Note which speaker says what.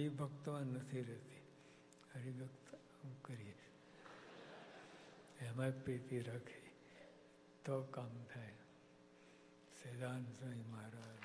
Speaker 1: હરિભક્તમાં નથી રહેતી. હરિભક્ત કરીએ એમાં પ્રીતિ રાખી તો કામ થાય. સિદ્ધાંત સ્વામી મહારાજ